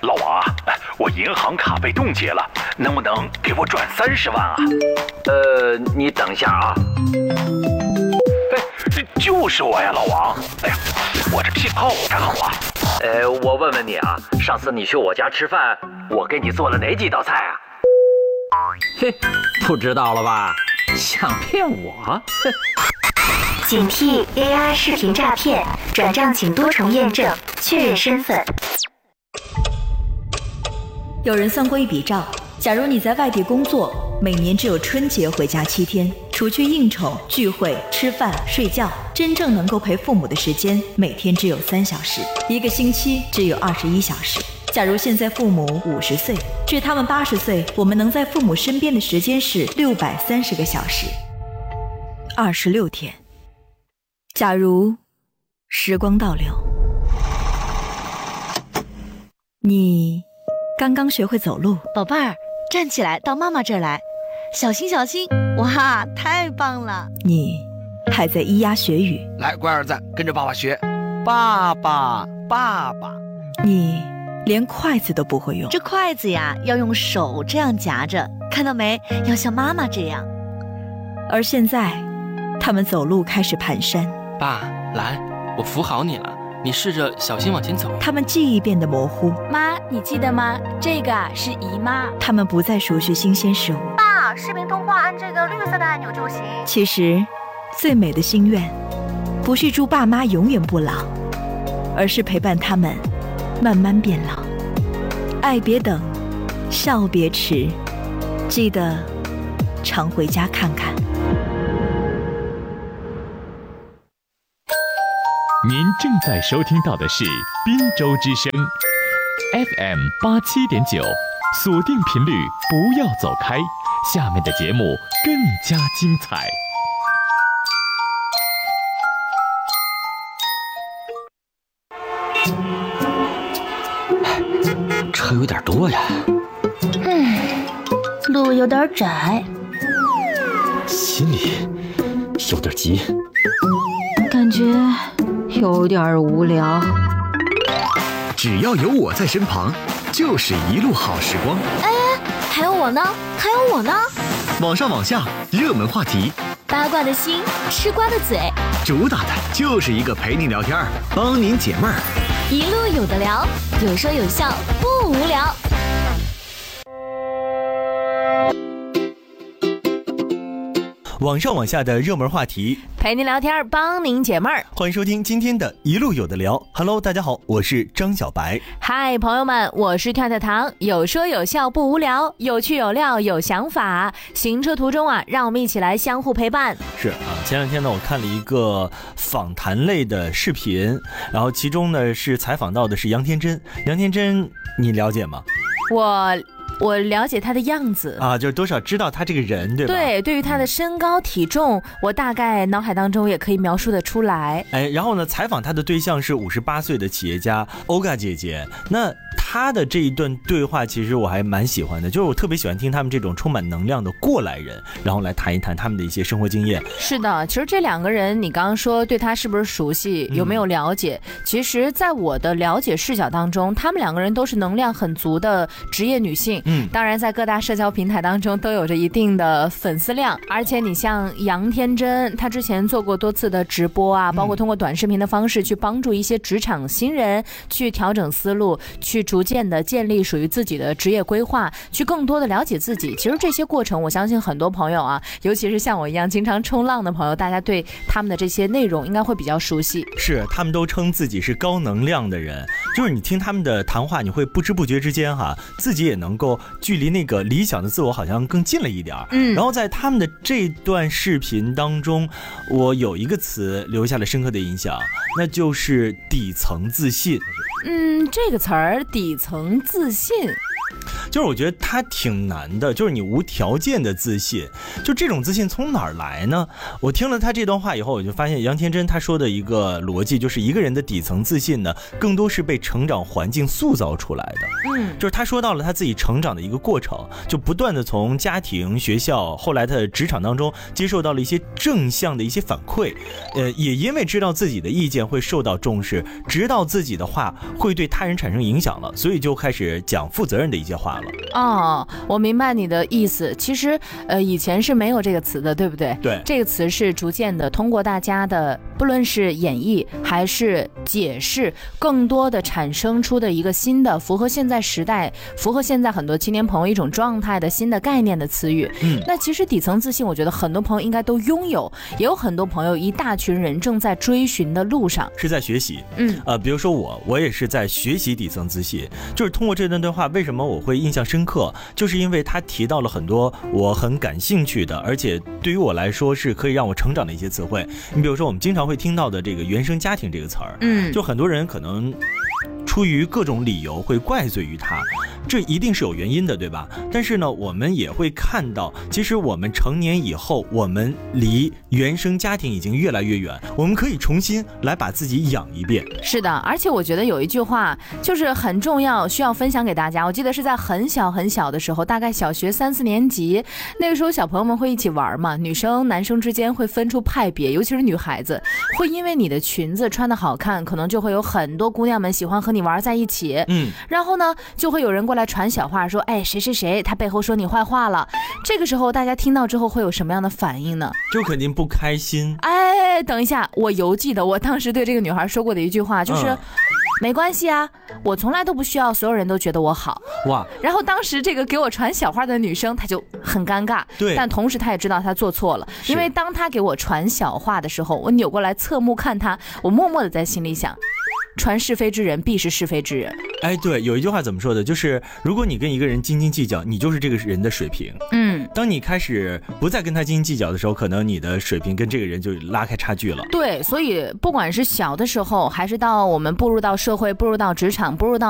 老王啊，我银行卡被冻结了，能不能给我转30万啊？ 你等一下啊。 就是我呀，老王。哎呀，我这信号不太好啊。 我问问你啊，上次你去我家吃饭，我给你做了哪几道菜啊？嘿，不知道了吧？想骗我？ 警惕 AI 视频诈骗，转账请多重验证，确认身份。 有人算过一笔账，假如你在外地工作，每年只有春节回家7天，除去应酬、聚会、吃饭、睡觉，真正能够陪父母的时间每天只有3小时，一个星期只有21小时。假如现在父母50岁，至他们80岁，我们能在父母身边的时间是630个小时，26天。假如时光倒流，你刚刚学会走路， 宝贝儿，站起来，到妈妈这儿来，小心小心！哇，太棒了！ 你还在咿呀学语， 来，乖儿子，跟着爸爸学，爸爸，爸爸。 你连筷子都不会用， 这筷子呀，要用手这样夹着，看到没？要像妈妈这样。 而现在，他们走路开始蹒跚。 爸，来，我扶好你了，你试着小心往前走。 他们记忆变得模糊。 妈，你记得吗？这个是姨妈。 他们不再熟悉新鲜事物。 爸，视频通话按这个绿色的按钮就行。 其实，最美的心愿，不是祝爸妈永远不老，而是陪伴他们慢慢变老。爱别等，笑别迟，记得常回家看看。 您正在收听到的是滨州之声 FM 87.9，锁定频率，不要走开，下面的节目更加精彩。 车有点多呀。 路有点窄， 心里有点急， 感觉有点无聊。 只要有我在身旁，就是一路好时光。 哎，还有我呢，还有我呢。 网上网下，热门话题， 八卦的心，吃瓜的嘴， 主打的就是一个陪您聊天，帮您解闷儿。 一路有的聊，有说有笑，不无聊。 网上网下的热门话题， 陪您聊天，帮您解闷儿。 欢迎收听今天的一路有的聊。Hello， 大家好，我是张小白。 嗨，朋友们，我是跳跳糖，有说有笑不无聊，有趣有料有想法。行车途中啊，让我们一起来相互陪伴。 是啊，前两天呢，我看了一个访谈类的视频，然后其中呢是采访到的是杨天真。杨天真，你了解吗？ 我了解他的样子啊，就是多少知道他这个人，对吧？ 对，对于他的身高体重，我大概脑海当中也可以描述得出来。 哎，然后呢，采访他的对象是58岁的企业家欧嘎姐姐。那他的这一段对话，其实我还蛮喜欢的，就是我特别喜欢听他们这种充满能量的过来人，然后来谈一谈他们的一些生活经验。 是的，其实这两个人，你刚刚说对他是不是熟悉，有没有了解？其实，在我的了解视角当中，他们两个人都是能量很足的职业女性。当然在各大社交平台当中都有着一定的粉丝量，而且你像杨天真，她之前做过多次的直播啊，包括通过短视频的方式去帮助一些职场新人去调整思路，去逐渐的建立属于自己的职业规划，去更多的了解自己。其实这些过程，我相信很多朋友啊，尤其是像我一样经常冲浪的朋友，大家对他们的这些内容应该会比较熟悉。 是，他们都称自己是高能量的人，就是你听他们的谈话，你会不知不觉之间自己也能够距离那个理想的自我好像更近了一点。然后在他们的这段视频当中，我有一个词留下了深刻的印象，那就是底层自信。 这个词儿底层自信， 就是我觉得他挺难的，就是你无条件的自信，就这种自信从哪儿来呢？我听了他这段话以后，我就发现杨天真他说的一个逻辑，就是一个人的底层自信呢，更多是被成长环境塑造出来的。就是他说到了他自己成长的一个过程，就不断的从家庭、学校，后来他的职场当中接受到了一些正向的一些反馈，也因为知道自己的意见会受到重视，知道自己的话会对他人产生影响了，所以就开始讲负责任的一些话了。 哦，我明白你的意思。其实以前是没有这个词的，对不对？ 对， 这个词是逐渐的通过大家的不论是演绎还是解释，更多的产生出的一个新的符合现在时代，符合现在很多青年朋友一种状态的新的概念的词语。那其实底层自信我觉得很多朋友应该都拥有，也有很多朋友一大群人正在追寻的路上， 是在学习。比如说我也是在学习底层自信，就是通过这段对话，为什么我会印象深刻，就是因为他提到了很多我很感兴趣的，而且对于我来说是可以让我成长的一些词汇。你比如说我们经常会听到的这个原生家庭这个词儿，就很多人可能出于各种理由会怪罪于他，这一定是有原因的，对吧？但是呢，我们也会看到，其实我们成年以后，我们离原生家庭已经越来越远，我们可以重新来把自己养一遍。 是的，而且我觉得有一句话就是很重要，需要分享给大家。我记得是在很小很小的时候，大概小学3、4年级，那个时候小朋友们会一起玩嘛，女生男生之间会分出派别，尤其是女孩子，会因为你的裙子穿得好看，可能就会有很多姑娘们喜欢和你玩在一起。然后呢，就会有人过来传小话说，哎，谁谁谁他背后说你坏话了。这个时候大家听到之后会有什么样的反应呢？ 就肯定不开心。 哎，等一下，我犹记得我当时对这个女孩说过的一句话，就是没关系啊，我从来都不需要所有人都觉得我好。 哇！ 然后当时这个给我传小话的女生，她就很尴尬。 对， 但同时她也知道她做错了，因为当她给我传小话的时候，我扭过来侧目看她，我默默的在心里想，传是非之人必是是非之人。 哎，对，有一句话怎么说的？就是如果你跟一个人斤斤计较，你就是这个人的水平。当你开始不再跟他斤斤计较的时候，可能你的水平跟这个人就拉开差距了。 对，所以不管是小的时候，还是到我们步入到社会、步入到职场、步入到